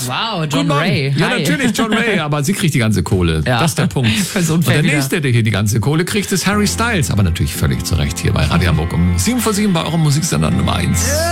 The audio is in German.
Wow, John Ray. Ja, Hi. natürlich, John Ray, aber sie kriegt die ganze Kohle. Ja. Das ist der Punkt. Das ist Und unfair der wieder. nächste, der hier die ganze Kohle kriegt, ist Harry Styles. Aber natürlich völlig zu Recht hier bei Radio Hamburg um 7 vor 7 bei eurem Musiksender Nummer 1.